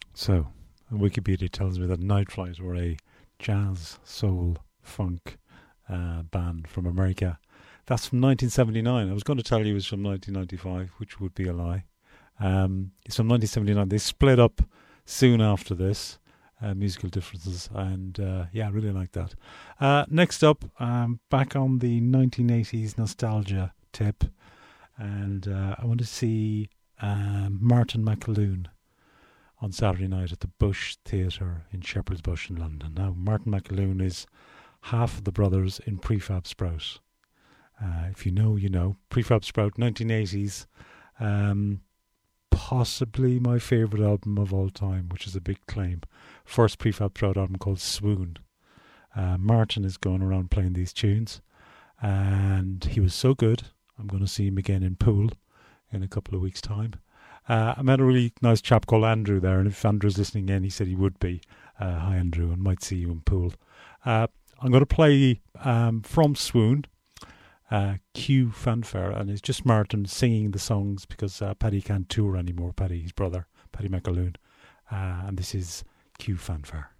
So, Wikipedia tells me that Night Flight were a jazz, soul, funk band from America. That's from 1979. I was going to tell you it was from 1995, which would be a lie. It's from 1979. They split up soon after this, musical differences, and yeah, I really like that. Next up, back on the 1980s nostalgia tip, and I want to see Martin McAloon on Saturday night at the Bush Theatre in Shepherd's Bush in London. Now, Martin McAloon is half of the brothers in Prefab Sprout. If you know, you know. Prefab Sprout, 1980s. Possibly my favourite album of all time, which is a big claim. First Prefab Sprout album called Swoon. Martin is going around playing these tunes, and he was so good. I'm going to see him again in Poole in a couple of weeks' time. I met a really nice chap called Andrew there, and if Andrew's listening in, he said he would be. Hi, Andrew, and might see you in Poole. I'm going to play from Swoon, Q Fanfare, and it's just Martin singing the songs because Paddy can't tour anymore. Paddy, his brother, Paddy McAloon, and this is Q Fanfare.